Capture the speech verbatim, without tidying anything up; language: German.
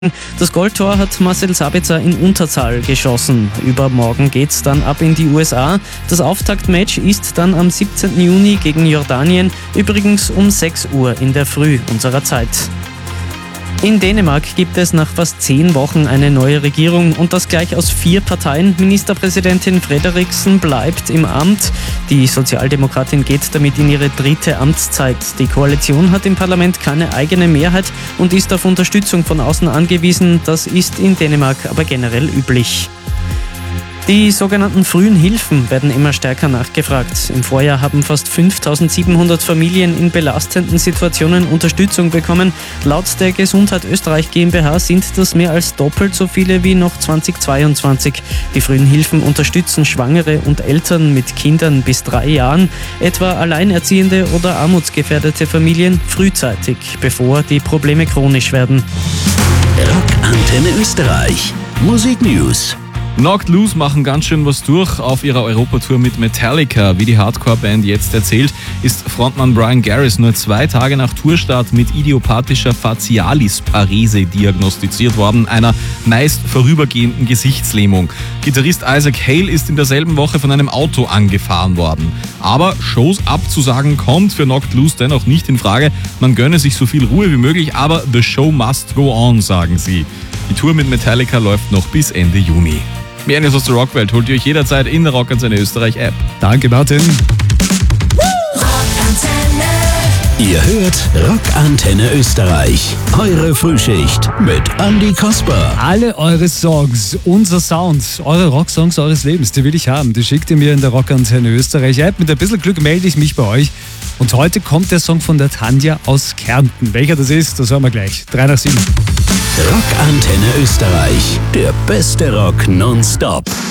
Das Goldtor hat Marcel Sabitzer in Unterzahl geschossen. Übermorgen geht's dann ab in die U S A. Das Auftaktmatch ist dann am siebzehnten Juni gegen Jordanien, übrigens um sechs Uhr in der Früh unserer Zeit. In Dänemark gibt es nach fast zehn Wochen eine neue Regierung und das gleich aus vier Parteien. Ministerpräsidentin Frederiksen bleibt im Amt. Die Sozialdemokratin geht damit in ihre dritte Amtszeit. Die Koalition hat im Parlament keine eigene Mehrheit und ist auf Unterstützung von außen angewiesen. Das ist in Dänemark aber generell üblich. Die sogenannten frühen Hilfen werden immer stärker nachgefragt. Im Vorjahr haben fast fünftausendsiebenhundert Familien in belastenden Situationen Unterstützung bekommen. Laut der Gesundheit Österreich GmbH sind das mehr als doppelt so viele wie noch zweitausendzweiundzwanzig. Die frühen Hilfen unterstützen Schwangere und Eltern mit Kindern bis drei Jahren, etwa alleinerziehende oder armutsgefährdete Familien frühzeitig, bevor die Probleme chronisch werden. Rockantenne Österreich. Musik News. Knocked Loose machen ganz schön was durch auf ihrer Europatour mit Metallica. Wie die Hardcore-Band jetzt erzählt, ist Frontmann Brian Garris nur zwei Tage nach Tourstart mit idiopathischer Facialis-Parese diagnostiziert worden, einer meist vorübergehenden Gesichtslähmung. Gitarrist Isaac Hale ist in derselben Woche von einem Auto angefahren worden. Aber Shows abzusagen kommt für Knocked Loose dennoch nicht in Frage. Man gönne sich so viel Ruhe wie möglich, aber the show must go on, sagen sie. Die Tour mit Metallica läuft noch bis Ende Juni. Mehr News aus der Rockwelt holt ihr euch jederzeit in der Rockantenne Österreich App. Danke, Martin. Ihr hört Rockantenne Österreich. Eure Frühschicht mit Andi Kasper. Alle eure Songs, unser Sound, eure Rocksongs eures Lebens, die will ich haben. Die schickt ihr mir in der Rockantenne Österreich App. Mit ein bisschen Glück melde ich mich bei euch. Und heute kommt der Song von der Tanja aus Kärnten. Welcher das ist, das hören wir gleich. drei nach sieben. Rockantenne Österreich. Der beste Rock nonstop.